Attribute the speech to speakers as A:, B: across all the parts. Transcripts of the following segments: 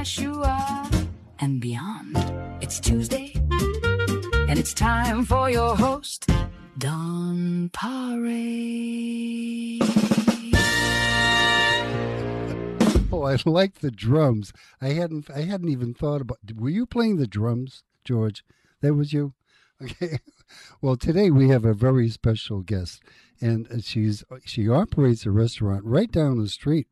A: Yeshua and beyond. It's Tuesday, and it's time for your host, Don Paré.
B: Oh, I like the drums. I hadn't even thought about. Were you playing the drums, George? That was you. Okay. Well, today we have a very special guest, and she operates a restaurant right down the street,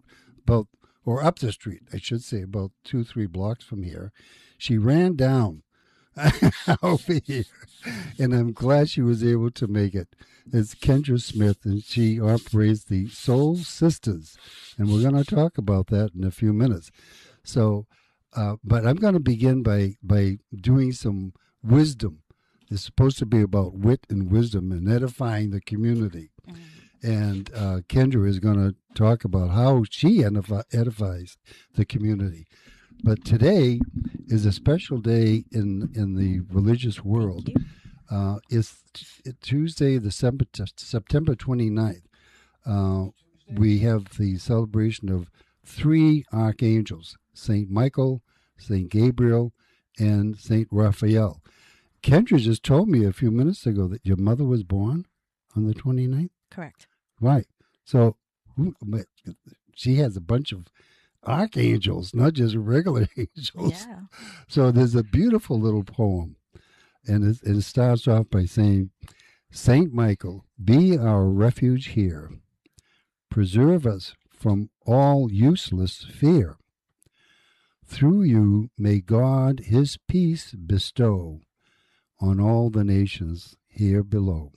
B: up the street, I should say, about 2-3 blocks from here. She ran down over here, and I'm glad she was able to make it. It's Kendra Smith, and she operates the Soul Sisters, and we're going to talk about that in a few minutes. So, but I'm going to begin by doing some wisdom. It's supposed to be about wit and wisdom and edifying the community. Mm-hmm. And Kendra is going to talk about how she edifies the community. But today is a special day in the religious world. It's Tuesday, September 29th. We have the celebration of 3 archangels, St. Michael, St. Gabriel, and St. Raphael. Kendra just told me a few minutes ago that your mother was born on the 29th?
C: Correct.
B: Right. So she has a bunch of archangels, not just regular angels.
C: Yeah.
B: So there's a beautiful little poem, and it starts off by saying, Saint Michael, be our refuge here. Preserve us from all useless fear. Through you may God his peace bestow on all the nations here below.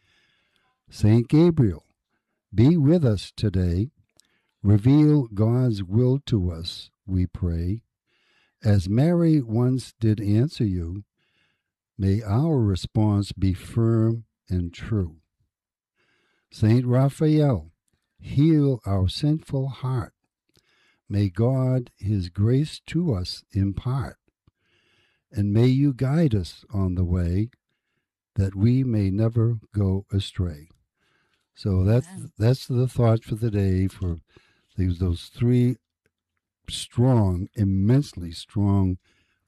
B: Saint Gabriel, be with us today. Reveal God's will to us, we pray. As Mary once did answer you, may our response be firm and true. Saint Raphael, heal our sinful heart. May God his grace to us impart. And may you guide us on the way, that we may never go astray. So that's the thought for the day, for those 3 strong, immensely strong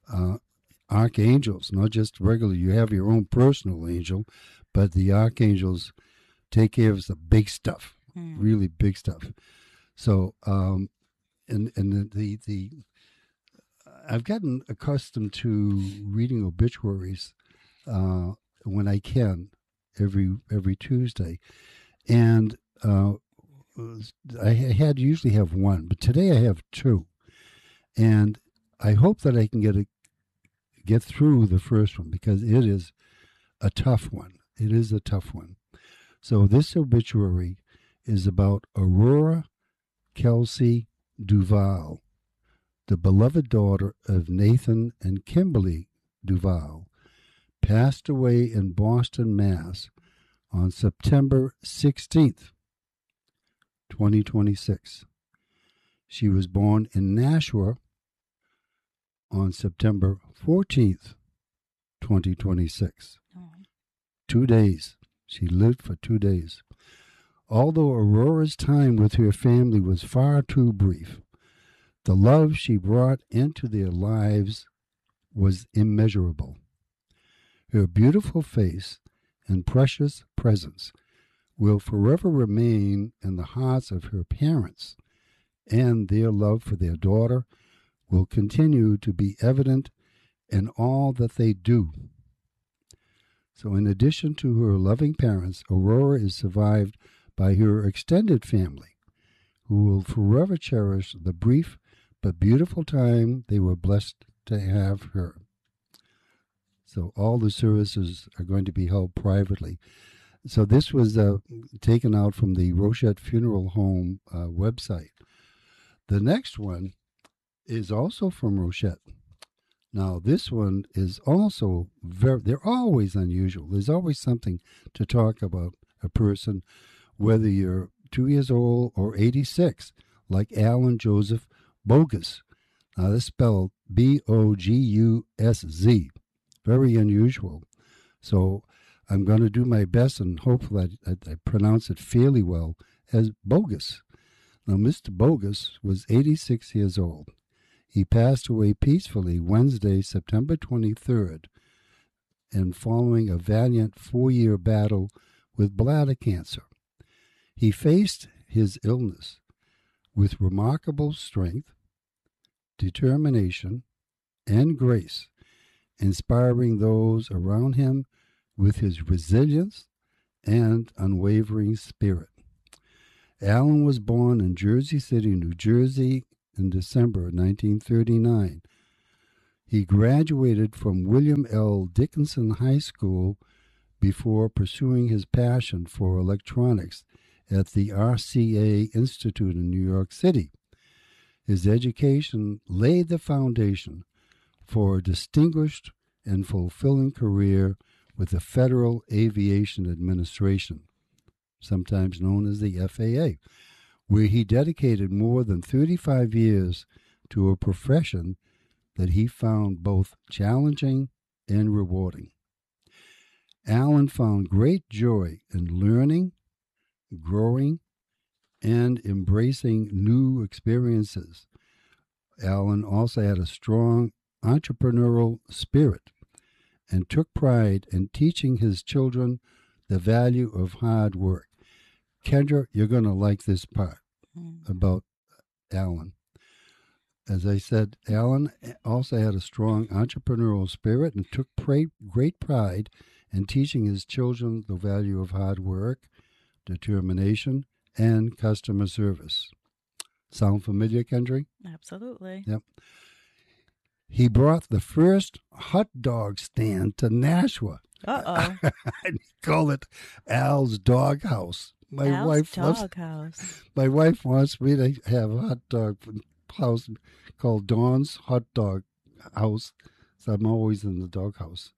B: archangels, not just regular. You have your own personal angel, but the archangels take care of the big stuff, really big stuff. So, and I've gotten accustomed to reading obituaries when I can every Tuesday, and I usually have 1, but today I have 2, and I hope that I can get through the first one, because it is a tough one. It is a tough one. So this obituary is about Aurora Kelsey Duval, the beloved daughter of Nathan and Kimberly Duval, passed away in Boston, Mass. on September 16th, 2026. She was born in Nashua on September 14th, 2026. 2 days. She lived for 2 days. Although Aurora's time with her family was far too brief, the love she brought into their lives was immeasurable. Her beautiful face and precious presence will forever remain in the hearts of her parents, and their love for their daughter will continue to be evident in all that they do. So in addition to her loving parents, Aurora is survived by her extended family, who will forever cherish the brief but beautiful time they were blessed to have her. So all the services are going to be held privately. So this was taken out from the Rochette Funeral Home website. The next one is also from Rochette. Now, this one is also they're always unusual. There's always something to talk about a person, whether you're 2 years old or 86, like Alan Joseph Bogus. Now, that's spelled Bogusz. Very unusual. So I'm going to do my best, and hopefully I pronounce it fairly well, as Bogus. Now, Mr. Bogus was 86 years old. He passed away peacefully Wednesday, September 23rd, and following a valiant 4-year battle with bladder cancer. He faced his illness with remarkable strength, determination, and grace, inspiring those around him with his resilience and unwavering spirit. Allen was born in Jersey City, New Jersey in December 1939. He graduated from William L. Dickinson High School before pursuing his passion for electronics at the RCA Institute in New York City. His education laid the foundation for a distinguished and fulfilling career with the Federal Aviation Administration, sometimes known as the FAA, where he dedicated more than 35 years to a profession that he found both challenging and rewarding. Allen found great joy in learning, growing, and embracing new experiences. Allen also had a strong entrepreneurial spirit and took pride in teaching his children the value of hard work. Kendra, you're going to like this part about Allen. As I said, Allen also had a strong entrepreneurial spirit and took great pride in teaching his children the value of hard work, determination, and customer service. Sound familiar, Kendra?
C: Absolutely.
B: Yep. He brought the first hot dog stand to Nashua.
C: Uh-oh.
B: He called it Al's Dog House. My wife wants me to have a hot dog house called Dawn's Hot Dog House. So I'm always in the dog house.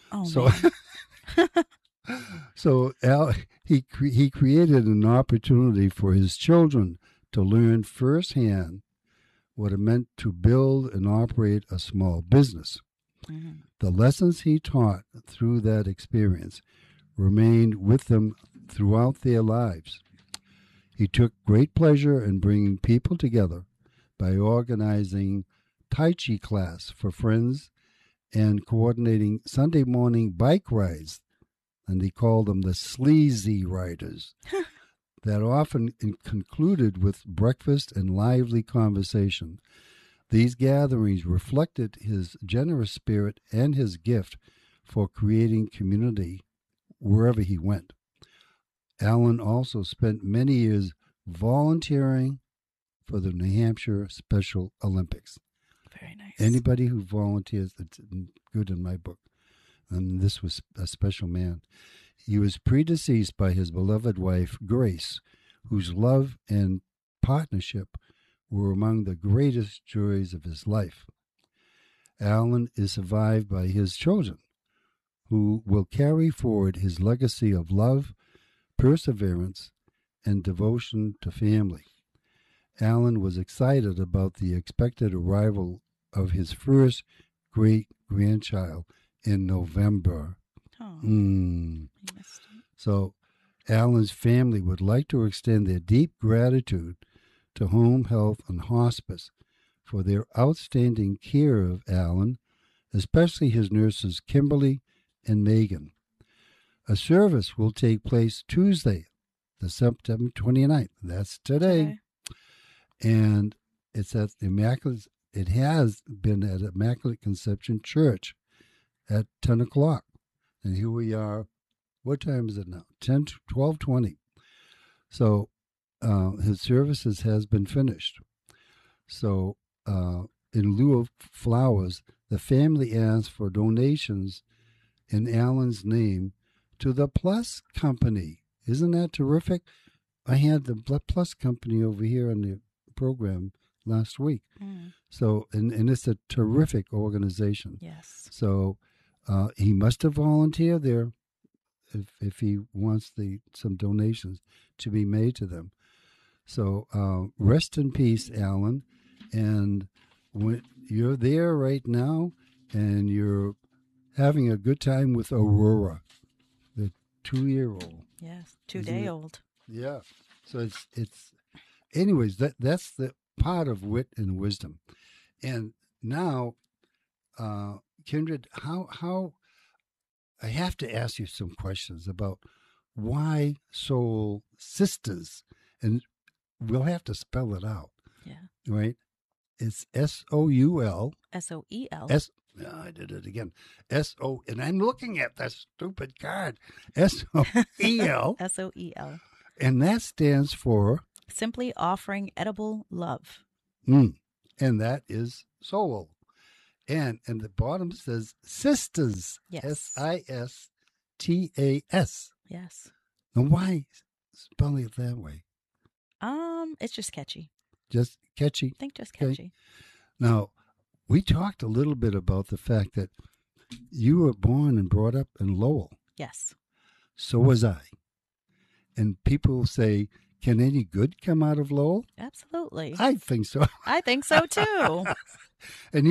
B: So Al, he created an opportunity for his children to learn firsthand what it meant to build and operate a small business. Mm-hmm. The lessons he taught through that experience remained with them throughout their lives. He took great pleasure in bringing people together by organizing Tai Chi class for friends and coordinating Sunday morning bike rides, and he called them the sleazy riders, that often concluded with breakfast and lively conversation. These gatherings reflected his generous spirit and his gift for creating community wherever he went. Allen also spent many years volunteering for the New Hampshire Special Olympics.
C: Very nice.
B: Anybody who volunteers, it's good in my book. And this was a special man. He was predeceased by his beloved wife, Grace, whose love and partnership were among the greatest joys of his life. Allen is survived by his children, who will carry forward his legacy of love, perseverance, and devotion to family. Allen was excited about the expected arrival of his first great-grandchild in November. So Allen's family would like to extend their deep gratitude to Home Health and Hospice for their outstanding care of Allen, especially his nurses Kimberly and Megan. A service will take place Tuesday, the September 29th. That's today. And it's at it has been at Immaculate Conception Church at 10 o'clock. And here we are. What time is it now? 12:20. So his services has been finished. So in lieu of flowers, the family asked for donations in Allen's name to the Plus Company. Isn't that terrific? I had the Plus Company over here on the program last week. So, and it's a terrific organization.
C: Yes.
B: So he must have volunteered there if he wants some donations to be made to them. So rest in peace, Allen. And when you're there right now and you're having a good time with Aurora, the 2-year-old.
C: Yes, 2-day-old.
B: Yeah. So it's anyways, that's the part of wit and wisdom. And now, Kindred, how I have to ask you some questions about why Soul Sisters, and we'll have to spell it out,
C: Yeah.
B: right? It's SOUL.
C: SOEL.
B: I did it again. SO, and I'm looking at that stupid card. SOEL,
C: SOEL.
B: and that stands for,
C: Simply offering edible love.
B: and that is Soul. And the bottom says Sisters.
C: Yes.
B: SISTAS.
C: Yes.
B: Now, why spelling it that way?
C: It's just catchy.
B: Just catchy.
C: I think just
B: Okay.
C: catchy.
B: Now, we talked a little bit about the fact that you were born and brought up in Lowell.
C: Yes.
B: So was I. And people say, can any good come out of Lowell?
C: Absolutely.
B: I think so.
C: I think so too.
B: And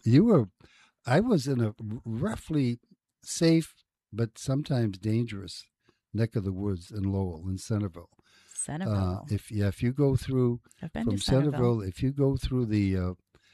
B: I was in a roughly safe but sometimes dangerous neck of the woods in Lowell, in Centerville.
C: Centerville.
B: If you go through
C: I've been
B: from
C: to Centerville.
B: Centerville, if you go through the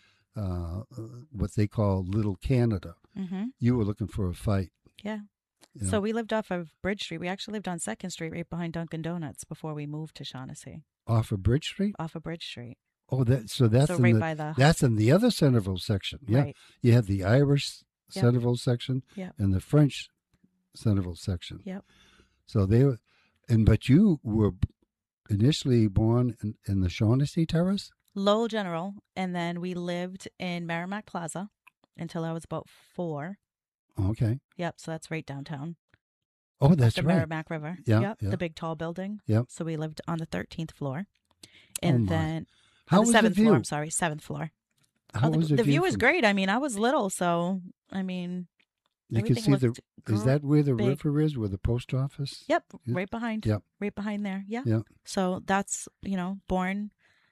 B: what they call Little Canada,
C: Mm-hmm.
B: you were looking for a fight.
C: Yeah.
B: you
C: So
B: know,
C: we lived off of Bridge Street. We actually lived on 2nd Street right behind Dunkin' Donuts before we moved to Shaughnessy.
B: off of Bridge Street.
C: Off of Bridge Street.
B: Oh, that's
C: So
B: in
C: right
B: the,
C: by the...
B: that's in the other Centerville section. Yeah,
C: Right.
B: you have the Irish
C: Yep.
B: Centerville section
C: Yep.
B: and the French Centerville section.
C: Yep.
B: So they were, but you were initially born in the Shaughnessy Terrace.
C: Lowell General. And then we lived in Merrimack Plaza until I was about 4.
B: Okay.
C: Yep. So that's right downtown.
B: Oh, that's
C: The
B: right.
C: Merrimack River.
B: Yeah,
C: Yep.
B: yeah.
C: The big tall building.
B: Yep.
C: So we lived on the 13th floor.
B: Oh,
C: And
B: my.
C: then...
B: How
C: on
B: was
C: the
B: the
C: 7th floor.
B: view?
C: I'm sorry. 7th floor.
B: How
C: Oh,
B: was
C: the view was
B: from-
C: great. I mean, I was little, so I mean,
B: You can
C: everything
B: see the.
C: looked
B: Is that where the
C: big.
B: river is? Where the post office?
C: Yep,
B: Yeah.
C: right behind.
B: Yep.
C: Right behind there. Yeah.
B: Yeah.
C: So that's, born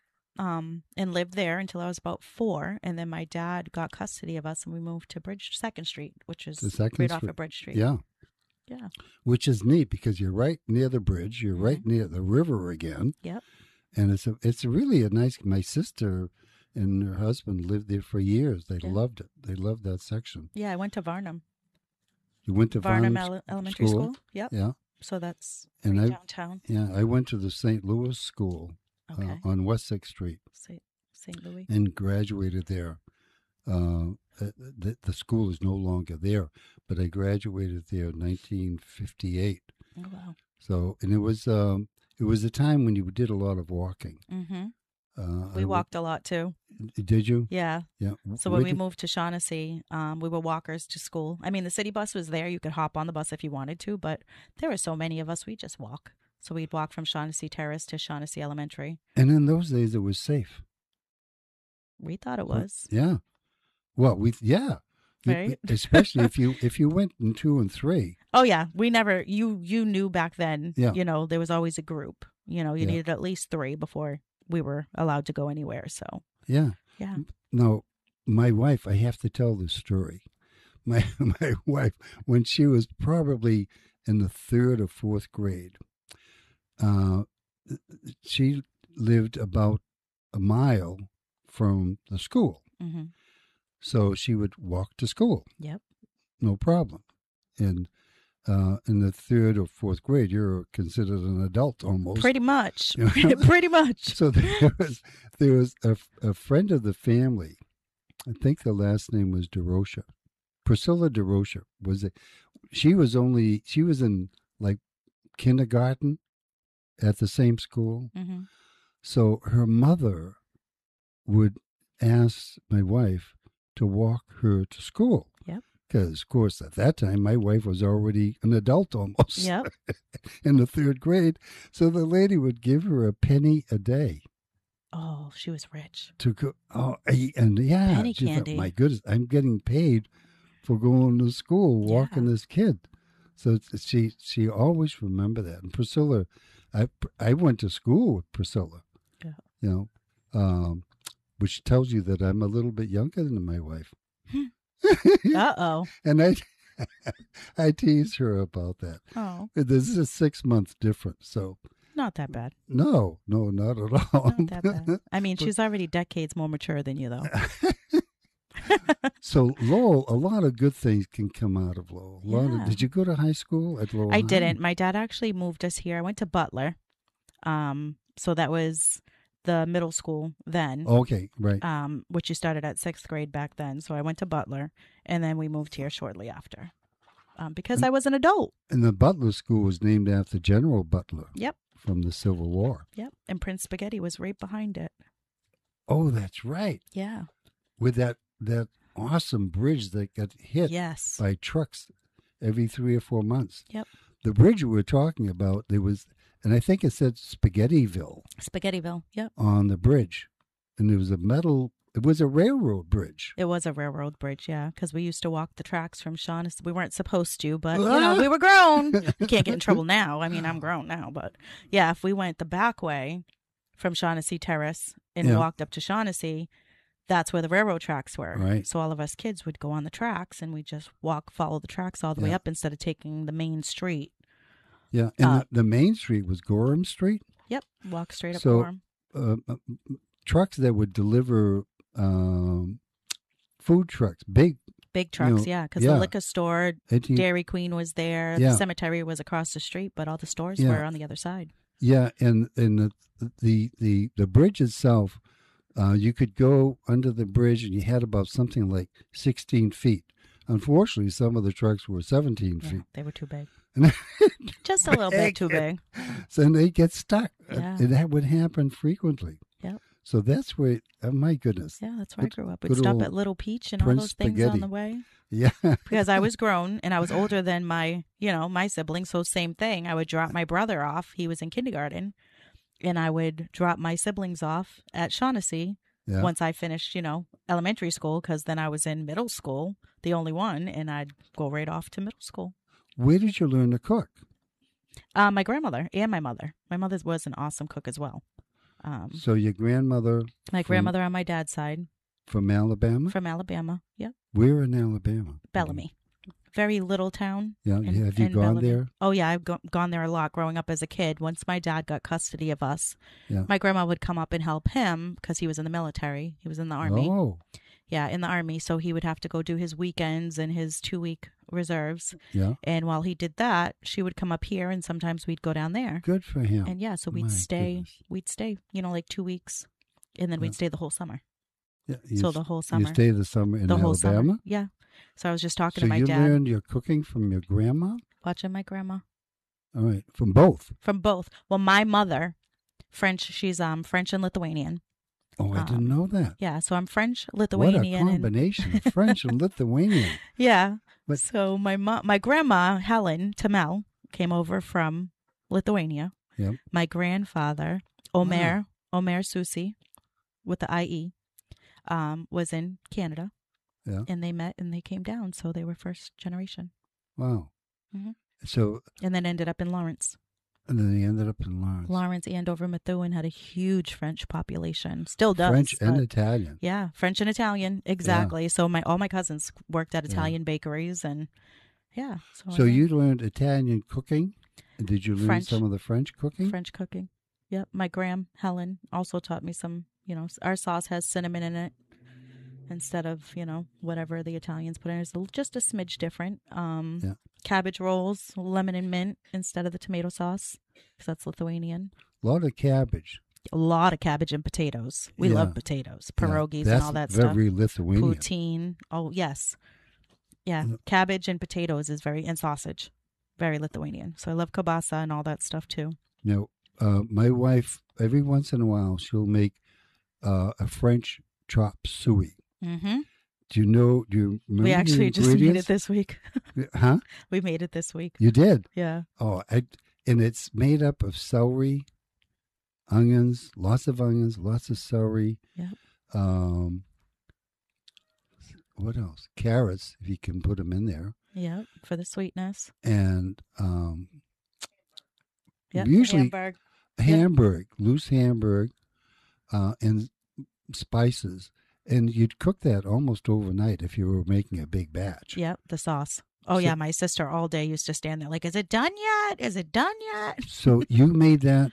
C: and lived there until I was about 4, and then my dad got custody of us and we moved to 2nd Street, which is
B: To 2nd
C: right off
B: Street.
C: of Bridge Street.
B: Yeah.
C: Yeah.
B: Which is neat because you're right near the bridge. You're right near the river again.
C: Yep.
B: And it's really a nice. My sister and her husband lived there for years. They
C: Yeah.
B: loved it. They loved that section.
C: Yeah, I went to Varnum.
B: You went to Varnum
C: Elementary School. Yep.
B: Yeah.
C: So that's
B: And
C: right
B: I-
C: downtown.
B: Yeah, I went to the St. Louis School
C: Okay.
B: on West 6th Street
C: St. Louis.
B: and graduated there. The school is no longer there, but I graduated there in 1958.
C: Oh, wow.
B: So, and it was a time when you did a lot of walking.
C: Mm-hmm.
B: I
C: We
B: w-
C: walked a lot too.
B: Did you?
C: Yeah.
B: Yeah.
C: So when we moved to Shaughnessy, we were walkers to school. I mean, the city bus was there. You could hop on the bus if you wanted to, but there were so many of us, we just walk. So we'd walk from Shaughnessy Terrace to Shaughnessy Elementary.
B: And in those days, it was safe.
C: We thought it was.
B: Yeah. Well,
C: Right.
B: Especially if you went in 2 and 3.
C: Oh yeah, we never. You knew back then.
B: Yeah.
C: There was always a group. You
B: Yeah.
C: needed at least 3 before we were allowed to go anywhere. So
B: Yeah.
C: yeah.
B: No, my wife, I have to tell this story. My wife, when she was probably in the 3rd or 4th grade, she lived about a mile from the school.
C: Mm-hmm.
B: So she would walk to school,
C: Yep.
B: no problem. And in the 3rd or 4th grade, you're considered an adult almost.
C: Pretty much.
B: Yeah.
C: Pretty much.
B: So there was a friend of the family. I think the last name was DeRocha. Priscilla DeRocha she was in like kindergarten at the same school.
C: Mm-hmm.
B: So her mother would ask my wife to walk her to school.
C: Yep.
B: Because, of course, at that time, my wife was already an adult almost.
C: Yep.
B: In the 3rd grade. So the lady would give her a penny a day
C: Oh, she was rich.
B: to go. Oh, and yeah.
C: Penny
B: she thought,
C: candy.
B: my goodness, I'm getting paid for going to school, walking
C: Yeah.
B: this kid. So she always remembered that. And Priscilla, I went to school with Priscilla.
C: Yeah.
B: Which tells you that I'm a little bit younger than my wife.
C: Uh-oh.
B: And I tease her about that.
C: Oh,
B: This is a 6-month difference, so
C: not that bad.
B: no, not at all.
C: Not that bad. I mean, she's already decades more mature than you, though.
B: So Lowell, a lot of good things can come out of Lowell.
C: Yeah.
B: Did you go to high school at Lowell?
C: I
B: High?
C: didn't. My dad actually moved us here. I went to Butler. So that was the middle school then.
B: Okay, right.
C: Which you started at 6th grade back then. So I went to Butler, and then we moved here shortly after. Because I was an adult.
B: And the Butler School was named after General Butler.
C: Yep.
B: From the Civil War.
C: Yep. And Prince Spaghetti was right behind it.
B: Oh, that's right.
C: Yeah.
B: With that awesome bridge that got hit
C: Yes.
B: by trucks every 3 or 4 months.
C: Yep.
B: The bridge we were talking about, there was, and I think it said Spaghettiville.
C: Spaghettiville. Yep.
B: On the bridge. And there was it was a railroad bridge.
C: It was a railroad bridge, yeah, because we used to walk the tracks from Shaughnessy. We weren't supposed to, but, we were grown. We can't get in trouble now. I mean, I'm grown now, but, yeah, if we went the back way from Shaughnessy Terrace and walked up to Shaughnessy, that's where the railroad tracks were.
B: Right.
C: So all of us kids would go on the tracks, and we'd just follow the tracks all the way up instead of taking the main street.
B: Yeah, and the main street was Gorham Street?
C: Yep, walk straight up Gorham.
B: Trucks that would deliver food trucks, big
C: trucks, because the liquor store, Dairy Queen was there, the cemetery was across the street, but all the stores were on the other side.
B: Yeah, and the bridge itself, you could go under the bridge, and you had about something like 16 feet. Unfortunately, some of the trucks were 17 feet.
C: They were too big. Just a little bit too big.
B: So they get stuck.
C: Yeah.
B: And that would happen frequently.
C: Yep.
B: So that's where, my goodness.
C: Yeah, that's where I grew up. We'd stop at Little Peach and all those things on the way.
B: Yeah.
C: Because I was grown and I was older than my siblings. So same thing. I would drop my brother off. He was in kindergarten. And I would drop my siblings off at Shaughnessy once I finished, elementary school. Because then I was in middle school, the only one. And I'd go right off to middle school.
B: Where did you learn to cook?
C: My grandmother and my mother. My mother was an awesome cook as well.
B: So your grandmother...
C: My grandmother on my dad's side.
B: From Alabama?
C: From Alabama, yep.
B: Where in Alabama?
C: Bellamy. Very little town.
B: Yeah, have you gone
C: Bellamy.
B: there?
C: Oh, yeah, I've gone there a lot growing up as a kid. Once my dad got custody of us, my grandma would come up and help him because he was in the military. He was in the Army.
B: Oh.
C: Yeah, in the Army. So he would have to go do his weekends and his 2-week reserves.
B: Yeah.
C: And while he did that, she would come up here and sometimes we'd go down there.
B: Good for him.
C: And so we'd stay, like 2 weeks. And then we'd stay the whole summer.
B: Yeah,
C: so the whole summer.
B: You stay the summer in
C: Whole
B: Alabama?
C: Summer. Yeah. So I was just talking to my
B: dad.
C: dad.
B: So you learned your cooking from your grandma?
C: Watching my grandma.
B: All right. From both?
C: From both. Well, my mother, French, she's French and Lithuanian.
B: Oh, I didn't know that.
C: Yeah, so I'm French, Lithuanian.
B: What a combination of French and Lithuanian.
C: Yeah. So my grandma, Helen Tamel, came over from Lithuania.
B: Yep.
C: My grandfather, Omer Susi, with the IE, was in Canada.
B: Yeah.
C: And they met and they came down, so they were first generation.
B: Wow.
C: Mm-hmm.
B: So.
C: And then ended up in Lawrence.
B: And then they ended up in Lawrence.
C: Lawrence, Andover, Methuen had a huge French population. Still does.
B: French and Italian.
C: Yeah, French and Italian. Exactly. Yeah. So all my cousins worked at Italian bakeries and
B: So you learned Italian cooking? Did you learn
C: French,
B: some of the French cooking?
C: French cooking. Yep. My gram, Helen, also taught me some, our sauce has cinnamon in it instead of, whatever the Italians put in. It's just a smidge different. Cabbage rolls, lemon and mint instead of the tomato sauce, because that's Lithuanian.
B: A lot of cabbage.
C: A lot of cabbage and potatoes. We love potatoes, pierogies and all that stuff.
B: That's very Lithuanian.
C: Poutine. Oh, yes. Yeah, cabbage and potatoes is and sausage. Very Lithuanian. So I love kielbasa and all that stuff too.
B: Now, my wife, every once in a while, she'll make a French chop suey.
C: Mm-hmm.
B: Do you remember
C: we actually just made it this week.
B: Huh?
C: We made it this week.
B: You did?
C: Yeah.
B: Oh, and it's made up of celery, onions, lots of celery.
C: Yep.
B: What else? Carrots, if you can put them in there.
C: Yep, for the sweetness.
B: And usually Hamburg, loose Hamburg, and spices. And you'd cook that almost overnight if you were making a big batch.
C: Yep, the sauce. Oh, yeah, my sister all day used to stand there like, is it done yet? Is it done yet?
B: So you made that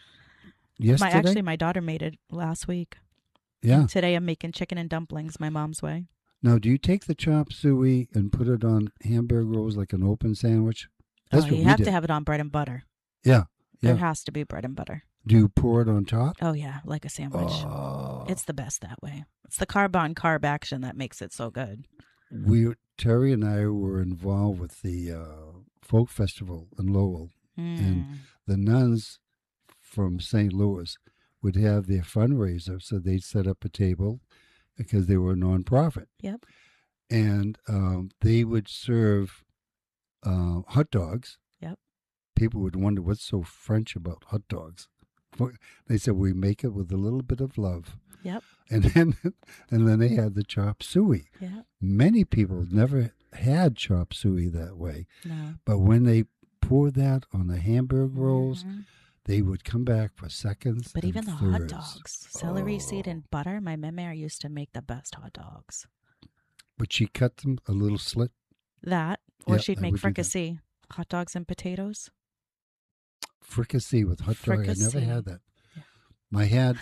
B: yesterday?
C: My daughter made it last week.
B: Yeah.
C: And today I'm making chicken and dumplings my mom's way.
B: Now, do you take the chop suey and put it on hamburger rolls like an open sandwich? That's what
C: you
B: we
C: have
B: did.
C: to have it on bread and butter.
B: Yeah.
C: There has to be bread and butter.
B: Do you pour it on top?
C: Oh, yeah, like a sandwich.
B: Oh.
C: It's the best that way. It's the carb-on-carb action that makes it so good.
B: Terry and I were involved with the folk festival in Lowell, and the nuns from St. Louis would have their fundraiser, so they'd set up a table because they were a nonprofit.
C: Yep.
B: And they would serve hot dogs.
C: Yep.
B: People would wonder what's so French about hot dogs. They said we make it with a little bit of love.
C: Yep.
B: And then they had the chop suey.
C: Yeah.
B: Many people never had chop suey that way.
C: No.
B: But when they poured that on the hamburger rolls, they would come back for seconds.
C: But
B: and
C: even the
B: thirds.
C: hot dogs, celery seed and butter. My mama used to make the best hot dogs.
B: But she cut them a little slit.
C: That, or
B: Yeah,
C: she'd
B: I
C: make
B: would do that.
C: fricassee, hot dogs and potatoes.
B: Fricassee with hot dog. I never
C: Fricassee.
B: had that.
C: Yeah.
B: My had.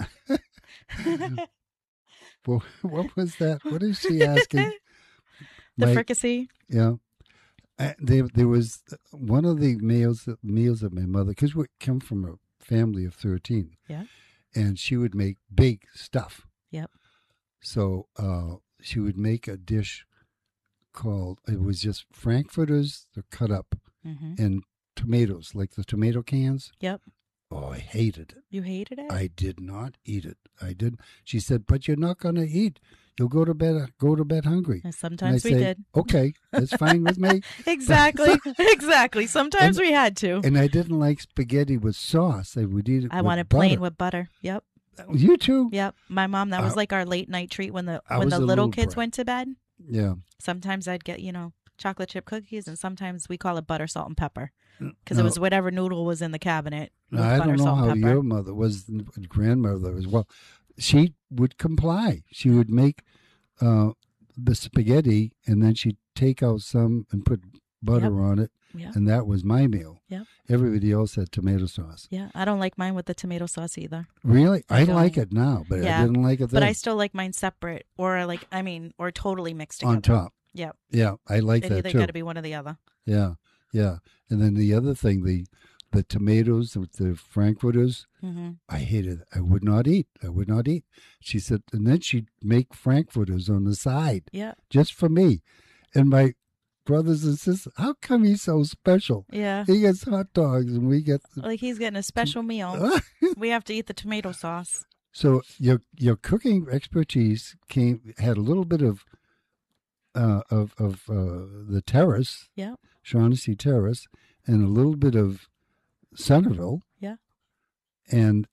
B: Well, what was that? What is she asking?
C: The fricassee.
B: Yeah. There was one of the meals that my mother, because we come from a family of 13.
C: Yeah.
B: And she would make big stuff.
C: Yep.
B: So she would make a dish called, it was just frankfurters, they're cut up, and tomatoes, like the tomato cans.
C: Yep.
B: Oh, I hated it.
C: You hated it?
B: I did not eat it. I did. She said, "But you're not going to eat. You'll go to bed hungry."
C: And sometimes
B: and
C: we
B: say,
C: did.
B: Okay, that's fine with me.
C: Exactly. Exactly. Sometimes we had to.
B: And I didn't like spaghetti with sauce. I would eat it.
C: I
B: with
C: wanted
B: butter.
C: plain with butter. Yep.
B: You too.
C: Yep. My mom, that was like our late night treat when the
B: was a
C: little
B: little
C: kids
B: brat.
C: went to bed.
B: Yeah.
C: Sometimes I'd get, chocolate chip cookies, and sometimes we call it butter, salt, and pepper. Because
B: No.
C: it was whatever noodle was in the cabinet. With
B: I
C: butter,
B: don't know
C: salt,
B: how
C: and pepper.
B: your mother was, grandmother as well. She would comply. She would make the spaghetti, and then she'd take out some and put butter on it,
C: Yeah.
B: and that was my meal.
C: Yeah.
B: Everybody else had tomato sauce.
C: Yeah. I don't like mine with the tomato sauce either.
B: Really? I
C: don't.
B: like it now, but
C: Yeah.
B: I didn't like it then.
C: But I still like mine separate or or totally mixed together.
B: On top.
C: Yep.
B: Yeah, I like
C: It
B: that
C: either
B: too.
C: got to be one or the other.
B: Yeah, yeah. And then the other thing, the tomatoes with the frankfurters, I hated it. I would not eat. She said, and then she'd make frankfurters on the side.
C: Yeah.
B: Just for me. And my brothers and sisters, how come he's so special?
C: Yeah.
B: He gets hot dogs and we get
C: Like he's getting a special meal. We have to eat the tomato sauce.
B: So your cooking expertise had a little bit of the terrace,
C: Yeah.
B: Shaughnessy Terrace, and a little bit of Centerville.
C: Yeah.
B: And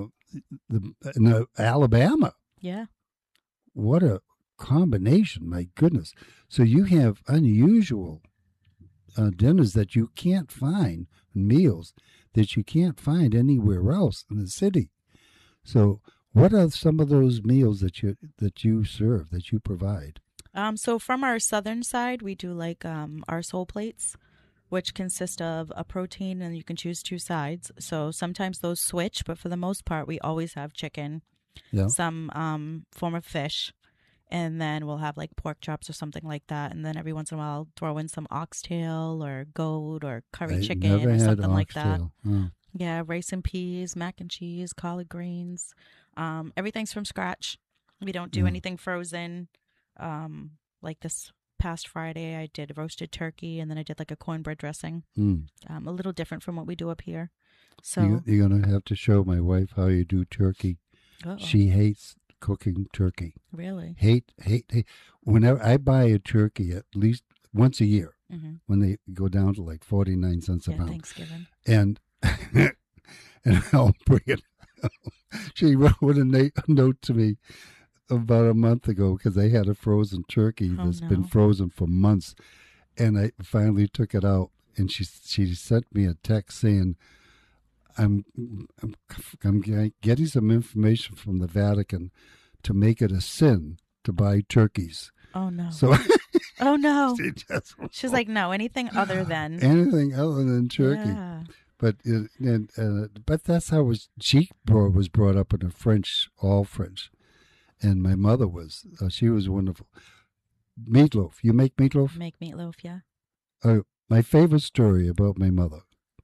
B: Alabama.
C: Yeah.
B: What a combination! My goodness. So you have unusual dinners that you can't find, meals that you can't find anywhere else in the city. So what are some of those meals that you serve, that you provide?
C: So from our southern side, we do like our soul plates, which consist of a protein, and you can choose two sides. So sometimes those switch, but for the most part, we always have chicken, some form of fish, and then we'll have like pork chops or something like that. And then every once in a while, I'll throw in some oxtail or goat or curry chicken or something like that.
B: Oh.
C: Yeah, rice and peas, mac and cheese, collard greens. Everything's from scratch. We don't do anything frozen. Like this past Friday, I did roasted turkey, and then I did like a cornbread dressing. A little different from what we do up here. So
B: You're going to have to show my wife how you do turkey.
C: Uh-oh.
B: She hates cooking turkey.
C: Really?
B: Hate. Whenever I buy a turkey, at least once a year, when they go down to like 49 cents a pound.
C: Thanksgiving.
B: And I'll bring it. She wrote a note to me about a month ago because I had a frozen turkey that's been frozen for months, and I finally took it out. And she sent me a text saying, "I'm getting some information from the Vatican to make it a sin to buy turkeys."
C: Oh no!
B: So,
C: oh no!
B: She's
C: like, no, anything other than
B: turkey.
C: Yeah.
B: But but that's how she was brought up in all French, And my mother was, she was wonderful. Meatloaf. You make meatloaf?
C: Make meatloaf, yeah.
B: My favorite story about my mother.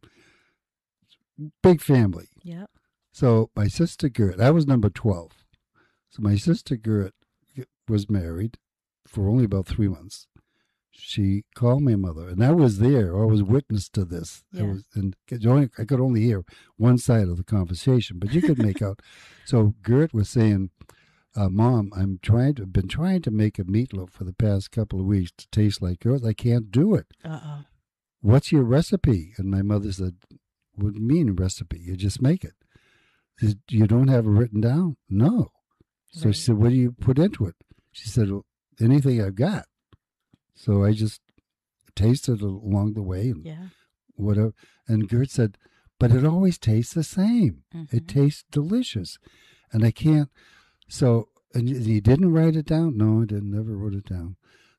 B: Big family.
C: Yeah.
B: So my sister Gert, I was number 12. So my sister Gert was married for only about 3 months. She called my mother, and I was there. I was witness to this.
C: Yeah.
B: I could only hear one side of the conversation, but you could make out. So Gert was saying, Mom, I've been trying to make a meatloaf for the past couple of weeks to taste like yours. I can't do it.
C: Uh-oh.
B: What's your recipe? And my mother said, what do you mean recipe? You just make it. You don't have it written down? No. So
C: Right.
B: she said, what do you put into it? She said, well, anything I've got. So I just tasted along the way and
C: Yeah.
B: whatever. And Gert said, but it always tastes the same.
C: Mm-hmm.
B: It tastes delicious. And I can't. So, and he didn't write it down? No, I didn't. Never wrote it down.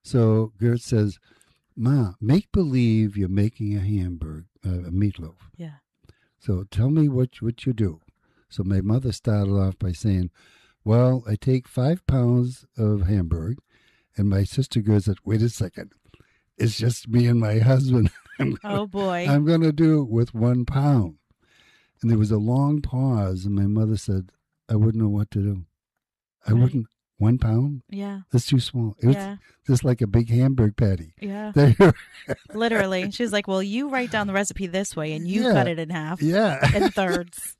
B: So Gert says, Ma, make believe you're making a meatloaf.
C: Yeah.
B: So tell me what you do. So my mother started off by saying, well, I take 5 pounds of Hamburg. And my sister goes, wait a second. It's just me and my husband.
C: Oh, boy.
B: I'm going to do it with 1 pound. And there was a long pause. And my mother said, I wouldn't know what to do. I
C: Right.
B: wouldn't. 1 pound?
C: Yeah.
B: That's too small. It was
C: Yeah.
B: just like a big Hamburg patty.
C: Yeah.
B: There-
C: Literally. She's like, well, you write down the recipe this way and you
B: Yeah.
C: cut it in half.
B: yeah.
C: In thirds.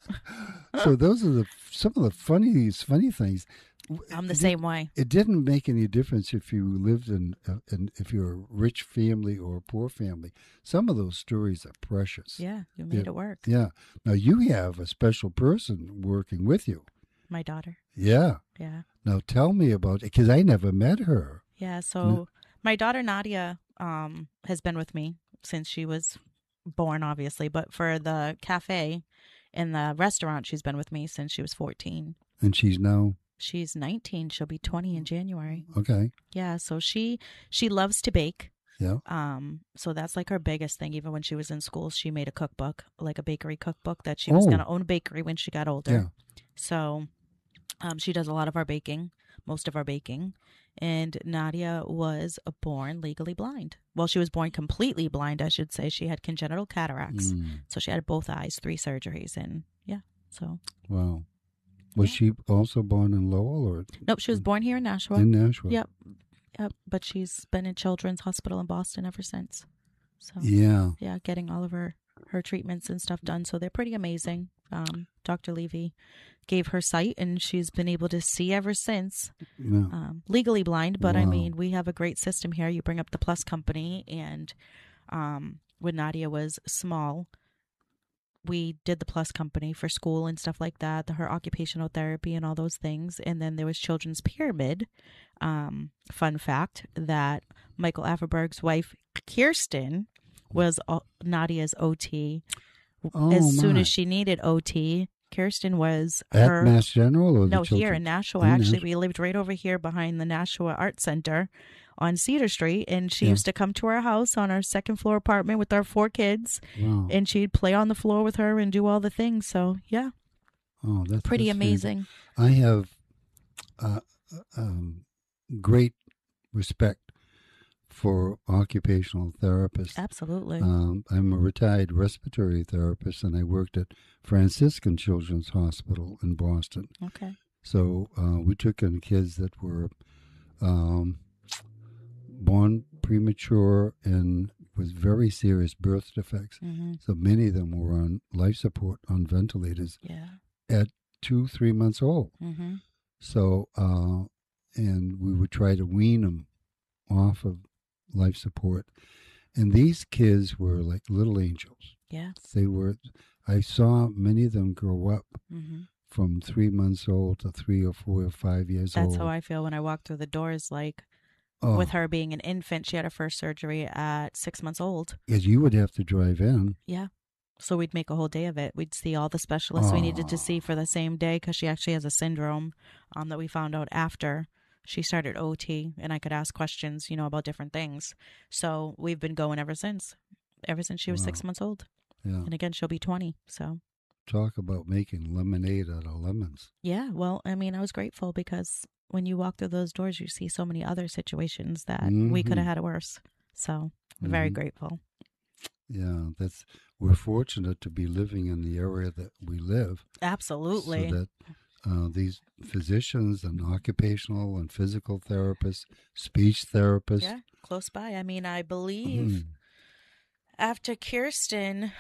B: So those are some of the funny things.
C: I'm the same way.
B: It didn't make any difference if you lived in if you're a rich family or a poor family. Some of those stories are precious.
C: Yeah. You made it work.
B: Yeah. Now you have a special person working with you.
C: My daughter.
B: Yeah.
C: Yeah.
B: Now tell me about it, because I never met her.
C: Yeah. So my daughter Nadia has been with me since she was born, obviously. But for the cafe and the restaurant, she's been with me since she was 14.
B: And she's now?
C: She's 19. She'll be 20 in January.
B: Okay.
C: Yeah. So she loves to bake.
B: Yeah.
C: So that's like her biggest thing. Even when she was in school, she made a cookbook, like a bakery cookbook, that she was going to own a bakery when she got older.
B: Yeah.
C: So she does a lot of our baking, most of our baking. And Nadia was born legally blind. Well, she was born completely blind, I should say. She had congenital cataracts. So she had both eyes, 3 surgeries. And yeah, so.
B: Wow. Was she also born in Lowell or?
C: Nope, she was born here in Nashua.
B: In Nashua.
C: Yep. But she's been in Children's Hospital in Boston ever since. So
B: Yeah.
C: yeah, getting all of her treatments and stuff done. So they're pretty amazing. Dr. Levy gave her sight, and she's been able to see ever since.
B: Yeah.
C: Legally blind, but I
B: Wow.
C: mean, we have a great system here. You bring up the Plus Company, and when Nadia was small, we did the Plus Company for school and stuff like that, her occupational therapy and all those things. And then there was Children's Pyramid. Fun fact that Michael Afferberg's wife, Kirsten, was Nadia's OT. As soon as she needed OT, Kirsten was
B: at Mass General or
C: no,
B: the
C: here in Nashua. Actually, we lived right over here behind the Nashua Art Center on Cedar Street, and she used to come to our house on our second floor apartment with our 4 kids.
B: Wow.
C: And she'd play on the floor with her and do all the things. So yeah,
B: that's
C: pretty amazing.
B: I have great respect for occupational therapists.
C: Absolutely.
B: I'm a retired respiratory therapist, and I worked at Franciscan Children's Hospital in Boston.
C: Okay.
B: So we took in kids that were born premature and with very serious birth defects.
C: Mm-hmm.
B: So many of them were on life support on ventilators at 2-3 months old.
C: Mm-hmm.
B: So, and we would try to wean them off of life support. And these kids were like little angels.
C: Yeah.
B: They were, I saw many of them grow up from 3 months old to 3 or 4 or 5 years old.
C: That's how I feel when I walk through the doors. Like with her being an infant, she had her first surgery at 6 months old.
B: Because you would have to drive in.
C: Yeah. So we'd make a whole day of it. We'd see all the specialists we needed to see for the same day, because she actually has a syndrome that we found out after she started OT, and I could ask questions, about different things. So we've been going ever since she was 6 months old.
B: Yeah.
C: And again, she'll be 20. So
B: talk about making lemonade out of lemons.
C: yeah, well, I mean, I was grateful because when you walk through those doors, you see so many other situations that we could have had it worse. So I'm very grateful.
B: Yeah, we're fortunate to be living in the area that we live.
C: Absolutely.
B: So that these physicians and occupational and physical therapists, speech therapists.
C: Yeah, close by. I mean, I believe after Kirsten,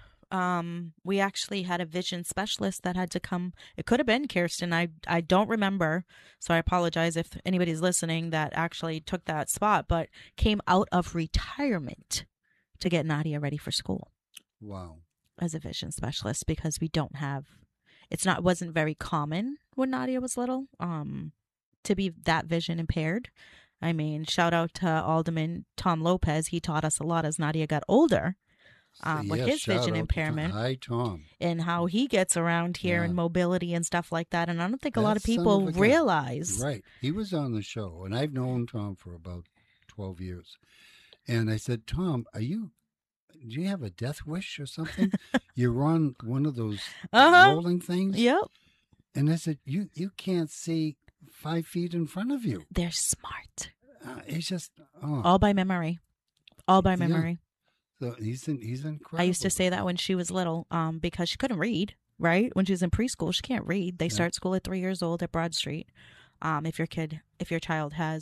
C: we actually had a vision specialist that had to come. It could have been Kirsten. I don't remember. So I apologize if anybody's listening that actually took that spot, but came out of retirement to get Nadia ready for school.
B: Wow.
C: As a vision specialist, because we don't have, it wasn't very common when Nadia was little, to be that vision impaired. I mean, shout out to Alderman Tom Lopez. He taught us a lot as Nadia got older. With his vision impairment.
B: Hi, Tom.
C: And how he gets around here and mobility and stuff like that. And I don't think a lot of people realize.
B: Right. He was on the show, and I've known Tom for about 12 years. And I said, Tom, do you have a death wish or something? You're on one of those rolling things?
C: Yep.
B: And I said, you can't see 5 feet in front of you.
C: They're smart.
B: It's just...
C: all by memory. All by memory.
B: So he's incredible.
C: I used to say that when she was little, because she couldn't read, right? When she was in preschool, she can't read. They start school at 3 years old at Broad Street. If your child has,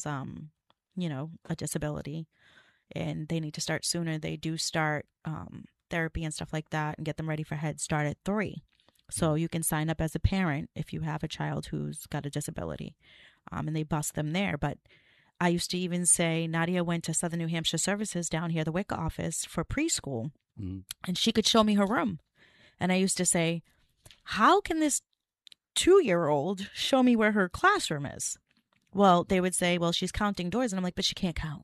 C: a disability and they need to start sooner, they do start therapy and stuff like that and get them ready for Head Start at 3. So you can sign up as a parent if you have a child who's got a disability, and they bust them there. But I used to even say Nadia went to Southern New Hampshire Services down here, the WIC office, for preschool, and she could show me her room. And I used to say, how can this 2-year-old show me where her classroom is? Well, they would say, well, she's counting doors. And I'm like, but she can't count.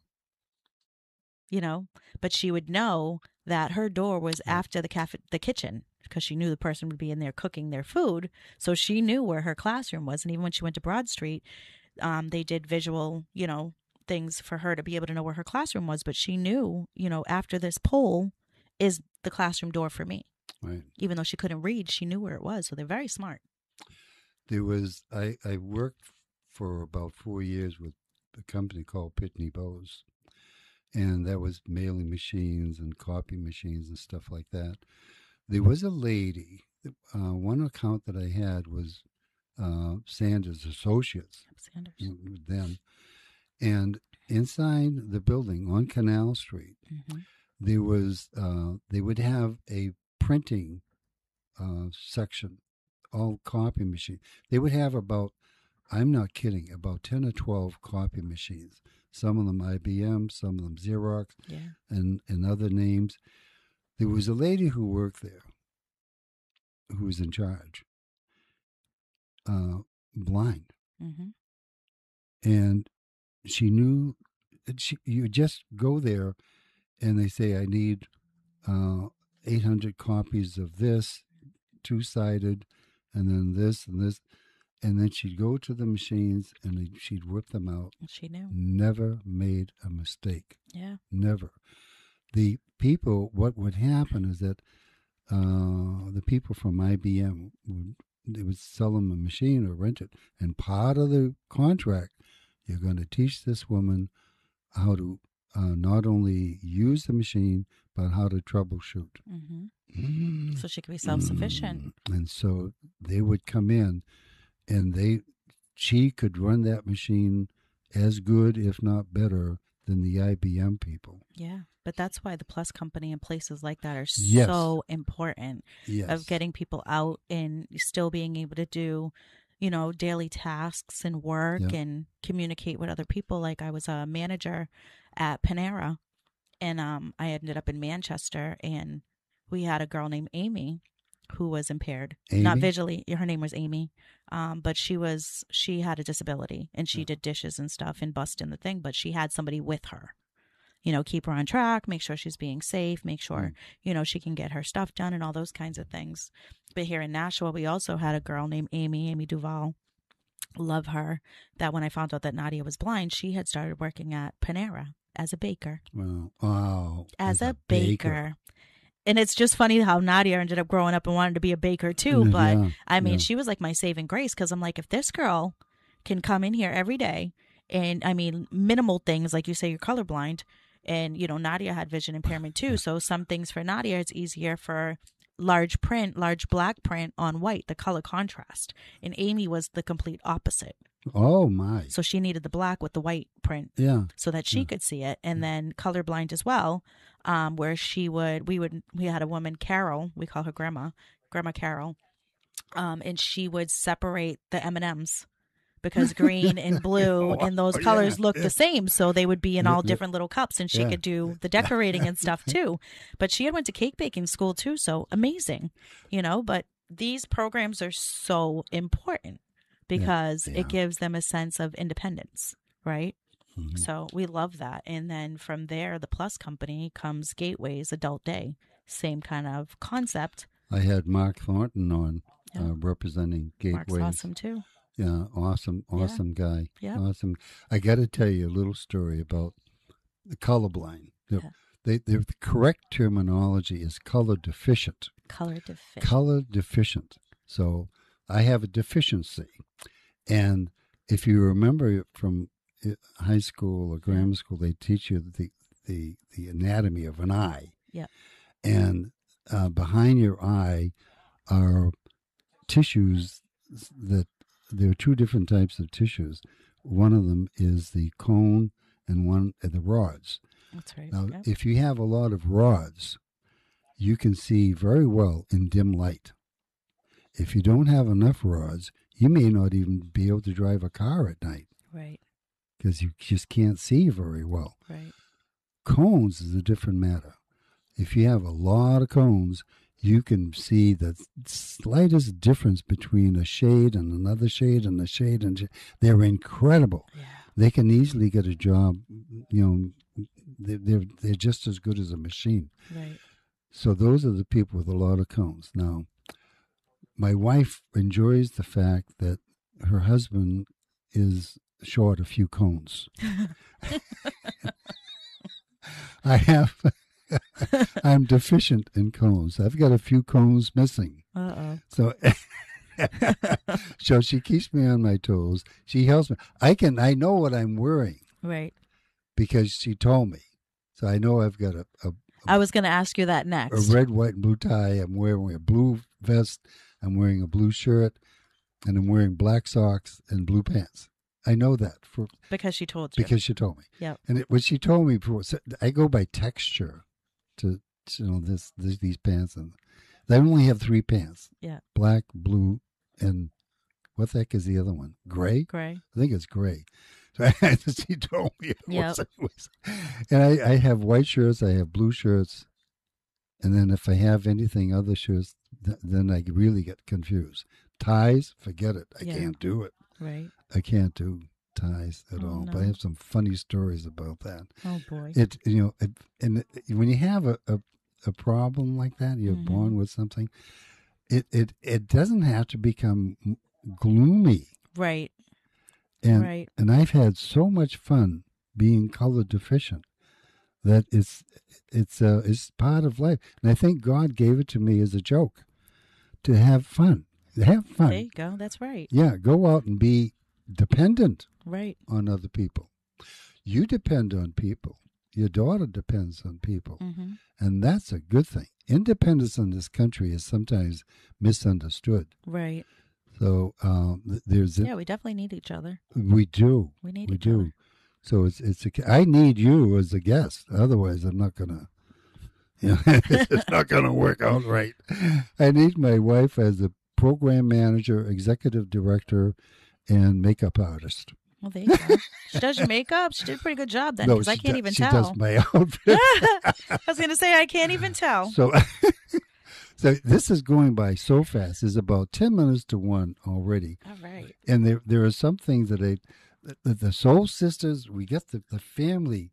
C: But she would know that her door was after the kitchen, because she knew the person would be in there cooking their food. So she knew where her classroom was. And even when she went to Broad Street, they did visual, things for her to be able to know where her classroom was. But she knew, after this pole is the classroom door for me.
B: Right.
C: Even though she couldn't read, she knew where it was. So they're very smart.
B: I worked for about 4 years with a company called Pitney Bowes. And that was mailing machines and copy machines and stuff like that. There was a lady, one account that I had was Sanders Associates.
C: Sanders.
B: Then. And inside the building on Canal Street, there was, they would have a printing section, all copy machines. They would have about, I'm not kidding, about 10 or 12 copy machines. Some of them IBM, some of them Xerox, and other names. There was a lady who worked there who was in charge, blind. And she knew, you just go there and they say, I need 800 copies of this, 2-sided, and then this and this. And then she'd go to the machines and she'd whip them out.
C: She knew.
B: Never made a mistake.
C: Yeah.
B: Never. The people, what would happen is that the people from IBM, they would sell them a machine or rent it. And part of the contract, you're going to teach this woman how to not only use the machine, but how to troubleshoot.
C: So she could be self-sufficient.
B: And so they would come in. And she could run that machine as good, if not better, than the IBM people.
C: Yeah, but that's why the Plus Company and places like that are so important. Of getting people out and still being able to do, daily tasks and work and communicate with other people. Like I was a manager at Panera, and I ended up in Manchester, and we had a girl named Amy who was impaired, not visually. Her name was Amy, but she had a disability, and she did dishes and stuff and bust in the thing, but she had somebody with her, keep her on track, make sure she's being safe, make sure, she can get her stuff done and all those kinds of things. But here in Nashua, we also had a girl named Amy Duval. Love her. That when I found out that Nadia was blind, she had started working at Panera as a baker.
B: Wow.
C: As a baker. And it's just funny how Nadia ended up growing up and wanted to be a baker too. But I mean, she was like my saving grace, because I'm like, if this girl can come in here every day. And I mean, minimal things, like you say, you're colorblind. And, you know, Nadia had vision impairment too. So some things for Nadia, it's easier for large black print on white, the color contrast. And Amy was the complete opposite.
B: Oh, my.
C: So she needed the black with the white print.
B: Yeah.
C: So that she could see it. And then colorblind as well, where we had a woman, Carol, we call her Grandma Carol. And she would separate the M&Ms because green and blue and those colors look the same. So they would be in all different little cups, and she could do the decorating and stuff too. But she had went to cake baking school too. So amazing, you know, but these programs are so important because it gives them a sense of independence, right? Mm-hmm. So we love that. And then from there, the Plus Company comes Gateways Adult Day. Same kind of concept.
B: I had Mark Thornton on representing Gateways.
C: Mark's awesome too.
B: Yeah, awesome guy.
C: Yeah.
B: Awesome. I got to tell you a little story about the colorblind. The correct terminology is color deficient. Color deficient. So I have a deficiency. And if you remember from high school or grammar school, they teach you the anatomy of an eye.
C: Yeah.
B: And behind your eye are tissues that there are two different types of tissues. One of them is the cone and one are the rods.
C: That's right.
B: Now, if you have a lot of rods, you can see very well in dim light. If you don't have enough rods, you may not even be able to drive a car at night.
C: Right.
B: Because you just can't see very well.
C: Right.
B: Cones is a different matter. If you have a lot of cones, you can see the slightest difference between a shade and another shade and a shade. And they're incredible.
C: Yeah.
B: They can easily get a job. You know, they're just as good as a machine.
C: Right.
B: So those are the people with a lot of cones. Now, my wife enjoys the fact that her husband is short a few cones. I'm deficient in cones. I've got a few cones missing.
C: Uh-oh.
B: So she keeps me on my toes. She helps me. I know what I'm wearing.
C: Right.
B: Because she told me. So I know I've got
C: I was going to ask you that next.
B: A red, white, and blue tie. I'm wearing a blue vest. I'm wearing a blue shirt. And I'm wearing black socks and blue pants. I know that
C: because she told you.
B: Because she told me.
C: Yeah.
B: And what she told me before, I go by texture to these pants, and I only have 3 pants.
C: Yeah.
B: Black, blue, and what the heck is the other one? Gray.
C: Gray.
B: I think it's gray. So she told me.
C: Yeah.
B: And I have white shirts. I have blue shirts, and then if I have anything other shirts, then I really get confused. Ties, forget it. I can't do it.
C: Right.
B: I can't do ties at all.
C: No.
B: But I have some funny stories about that.
C: Oh boy.
B: When you have a problem like that, you're born with something. It doesn't have to become gloomy.
C: Right.
B: And I've had so much fun being color deficient that it's part of life. And I think God gave it to me as a joke to have fun. Have fun.
C: There you go. That's right.
B: Yeah, go out and be dependent on other people. You depend on people. Your daughter depends on people. Mm-hmm. And that's a good thing. Independence in this country is sometimes misunderstood.
C: Right.
B: So
C: we definitely need each other.
B: We do.
C: We need each other.
B: So I need you as a guest. Otherwise, I'm not gonna. It's not gonna work out right. I need my wife as a program manager, executive director, and makeup artist.
C: Well, there you go. She does your makeup. She did a pretty good job then, because I can't even tell.
B: She does my outfit.
C: I was going to say, I can't even tell.
B: So this is going by so fast. It's about 10 minutes to 1 already.
C: All right.
B: And there are some things that the Soul Sisters, we get the family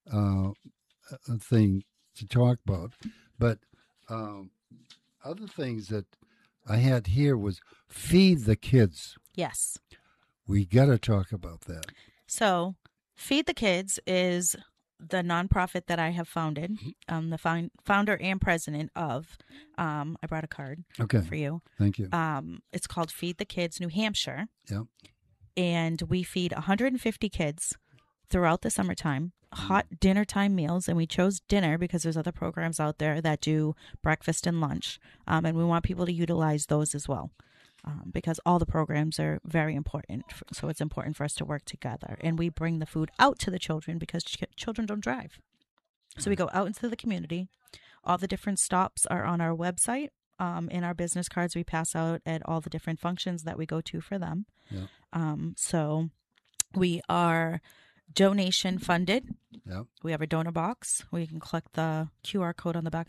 B: thing to talk about. But other things that I had here was feed the kids.
C: Yes.
B: We got to talk about that.
C: So Feed the Kids is the nonprofit that I have founded. The founder and president of, I brought a card for you.
B: Thank you.
C: It's called Feed the Kids New Hampshire.
B: Yep.
C: and we feed 150 kids throughout the summertime, hot dinner time meals. And we chose dinner because there's other programs out there that do breakfast and lunch. And we want people to utilize those as well. Because all the programs are very important. So it's important for us to work together. And we bring the food out to the children because children don't drive. So we go out into the community. All the different stops are on our website. In our business cards, we pass out at all the different functions that we go to for them. Yeah. So we are donation funded. Yep. We have a donor box where you can click the QR code on the back